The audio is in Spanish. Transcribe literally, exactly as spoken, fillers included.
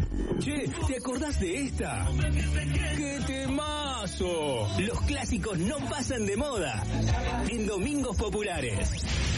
Che, ¿te acordás de esta? ¡Qué temazo! Los clásicos no pasan de moda. En Domingos Populares.